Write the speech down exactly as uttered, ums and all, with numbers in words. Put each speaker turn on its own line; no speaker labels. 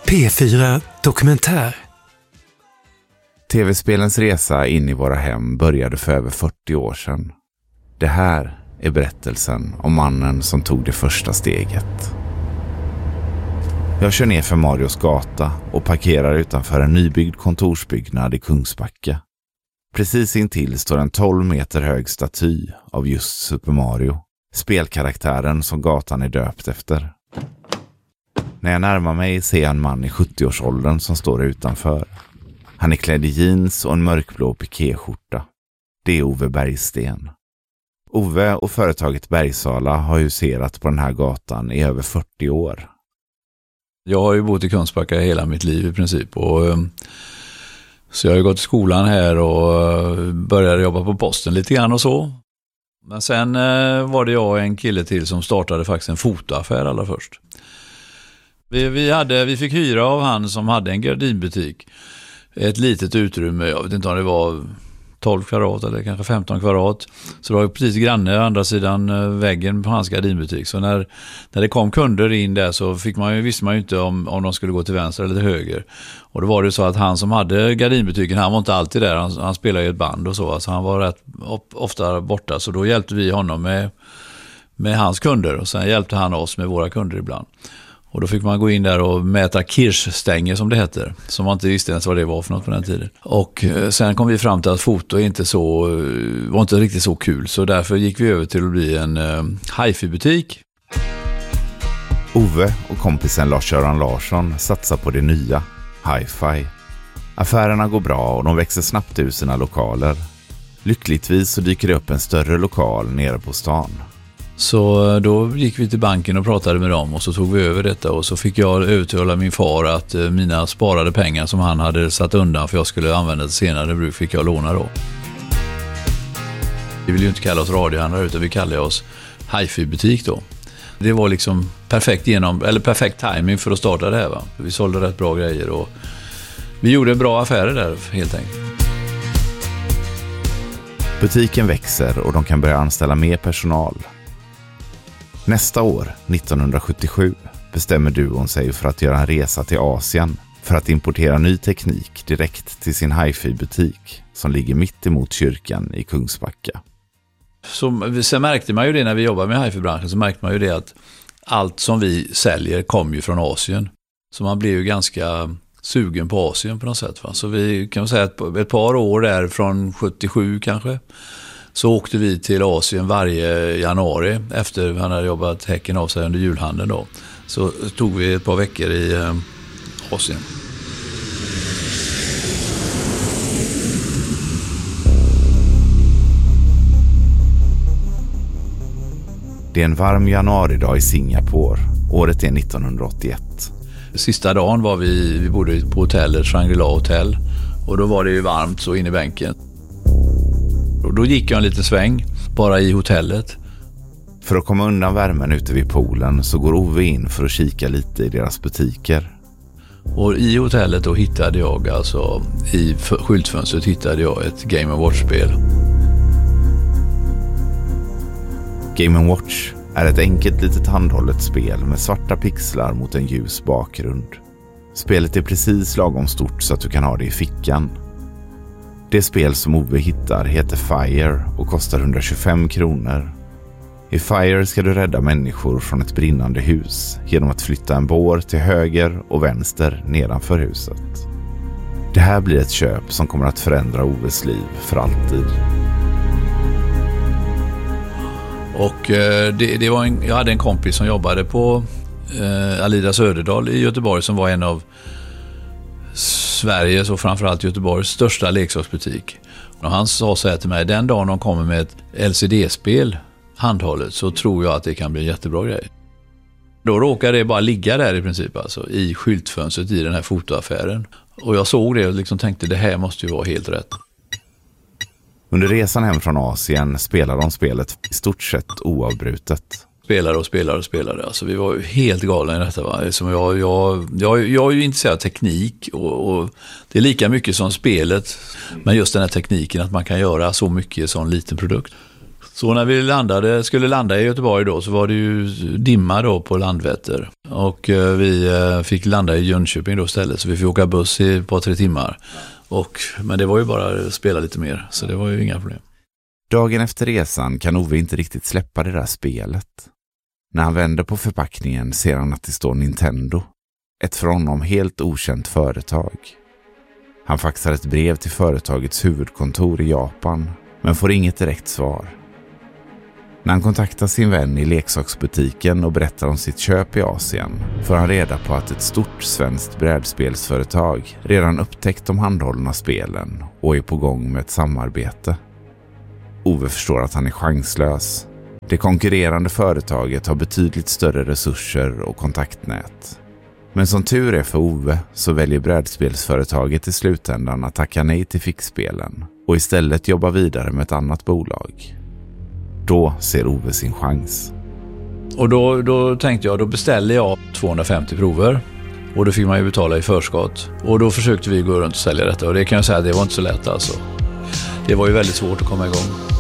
P fyra Dokumentär.
Tv-spelens resa in i våra hem började för över fyrtio år sedan. Det här är berättelsen om mannen som tog det första steget. Jag kör ner för Marios gata och parkerar utanför en nybyggd kontorsbyggnad i Kungsbacka. Precis intill står en tolv meter hög staty av just Super Mario, spelkaraktären som gatan är döpt efter. När jag närmar mig ser jag en man i sjuttio-årsåldern som står utanför. Han är klädd i jeans och en mörkblå pikéskjorta. Det är Ove Bergsten. Ove och företaget Bergsala har huserat på den här gatan i över fyrtio år.
Jag har ju bott i Kungsbacka hela mitt liv i princip. Och, så jag har ju gått i skolan här och började jobba på posten lite grann och så. Men sen var det jag och en kille till som startade faktiskt en fotoaffär allra först. Vi, vi, hade, vi fick hyra av han som hade en gardinbutik. Ett litet utrymme, jag vet inte om det var tolv kvadrat eller kanske femton kvadrat. Så det var precis granne andra sidan väggen på hans gardinbutik. Så när, när det kom kunder in där så fick man ju, visste man ju inte om, om de skulle gå till vänster eller till höger. Och då var det så att han som hade gardinbutiken, han var inte alltid där. Han, han spelade ju ett band och så. Alltså han var rätt ofta borta. Så då hjälpte vi honom med, med hans kunder. Och sen hjälpte han oss med våra kunder ibland. Och då fick man gå in där och mäta kirschstänger som det heter. Som man inte visste ens vad det var för något på den tiden. Och sen kom vi fram till att foto inte så, var inte riktigt så kul. Så därför gick vi över till att bli en uh, hi-fi-butik.
Ove och kompisen Lars-Göran Larsson satsar på det nya, hi-fi. Affärerna går bra och de växer snabbt ur sina lokaler. Lyckligtvis så dyker det upp en större lokal nere på stan.
Så då gick vi till banken och pratade med dem och så tog vi över detta och så fick jag övertala min far att mina sparade pengar som han hade satt undan för jag skulle använda det senare bruk fick jag låna då. Vi vill ju inte kalla oss radiohandlare utan vi kallar oss hi-fi-butik då. Det var liksom perfekt genom, eller perfekt timing för att starta det här va. Vi sålde rätt bra grejer och vi gjorde bra affärer där helt enkelt.
Butiken växer och de kan börja anställa mer personal. Nästa år, nittonhundrasjuttiosju, bestämmer duon sig för att göra en resa till Asien för att importera ny teknik direkt till sin hi-fi-butik som ligger mitt emot kyrkan i Kungsbacka.
Så, sen märkte man ju det när vi jobbade med hi-fi-branschen så märkte man ju det att allt som vi säljer kom ju från Asien. Så man blev ju ganska sugen på Asien på något sätt. Va? Så vi kan säga att ett par år där från sjuttiosju kanske så åkte vi till Asien varje januari efter han hade jobbat häcken av sig under julhandeln då. Så tog vi ett par veckor i eh, Asien.
Det är en varm januaridag i Singapore. Året är nittonhundraåttioett.
Sista dagen var vi, vi bodde på hotellet, Shangri-La Hotel. Och då var det ju varmt så in i bänken. Och då gick jag en liten sväng, bara i hotellet.
För att komma undan värmen ute vid poolen så går Ove in för att kika lite i deras butiker.
Och i hotellet då hittade jag, alltså i skyltfönstret hittade jag ett Game and Watch-spel.
Game and Watch är ett enkelt litet handhållet spel med svarta pixlar mot en ljus bakgrund. Spelet är precis lagom stort så att du kan ha det i fickan. Det spel som Ove hittar heter Fire och kostar hundratjugofem kronor. I Fire ska du rädda människor från ett brinnande hus genom att flytta en bår till höger och vänster nedanför huset. Det här blir ett köp som kommer att förändra Oves liv för alltid.
Och eh, det, det var en, jag hade en kompis som jobbade på eh, Alida Söderdal i Göteborg som var en av Sveriges och framförallt Göteborgs största leksaksbutik. Och han sa så här till mig, den dagen de kommer med ett L C D-spel handhållet så tror jag att det kan bli en jättebra grej. Då råkade det bara ligga där i princip alltså, i skyltfönstret i den här fotoaffären. Och jag såg det och liksom tänkte det här måste ju vara helt rätt.
Under resan hem från Asien spelar de spelet i stort sett oavbrutet.
Spelare och spelare och spelare. Alltså vi var ju helt galna i detta. Va? Som jag, jag, jag, jag är ju intresserad av teknik och, och det är lika mycket som spelet. Men just den här tekniken att man kan göra så mycket i en sån liten produkt. Så när vi landade, skulle landa i Göteborg då, så var det ju dimma då på Landvetter. Och vi fick landa i Jönköping då istället, så vi fick åka buss i ett par tre timmar. Och, men det var ju bara att spela lite mer, så det var ju inga problem.
Dagen efter resan kan Ove inte riktigt släppa det där spelet. När han vänder på förpackningen ser han att det står Nintendo. Ett för honom helt okänt företag. Han faxar ett brev till företagets huvudkontor i Japan, men får inget direkt svar. När han kontaktar sin vän i leksaksbutiken och berättar om sitt köp i Asien får han reda på att ett stort svenskt brädspelsföretag redan upptäckt de handhållna spelen och är på gång med ett samarbete. Ove förstår att han är chanslös. Det konkurrerande företaget har betydligt större resurser och kontaktnät. Men som tur är för Ove så väljer brädspelsföretaget i slutändan att tacka nej till fixspelen och istället jobba vidare med ett annat bolag. Då ser Ove sin chans.
Och då, då tänkte jag, då beställde jag tvåhundrafemtio prover. Och då fick man ju betala i förskott. Och då försökte vi gå runt och sälja detta. Och det kan jag säga, det var inte så lätt alltså. Det var ju väldigt svårt att komma igång.